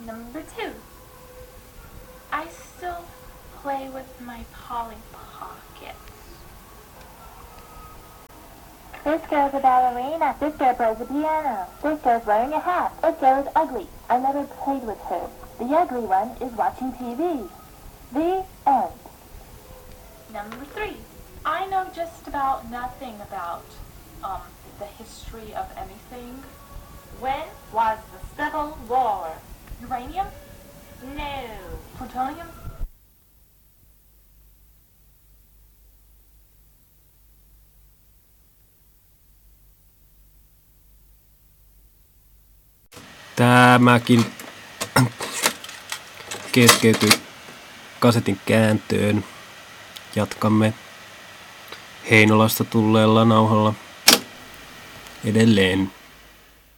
Number 2. I still play with my Polly Pockets. This girl's a ballerina. This girl plays the piano. This girl's wearing a hat. This girl is ugly. I never played with her. The ugly one is watching TV. The end. Number 3. I know just about nothing about the history of anything. When was the Civil War? Uranium? No. Plutonium? Tämäkin keskeytyi kasetin kääntöön. Jatkamme Heinolasta tulleella nauhalla edelleen.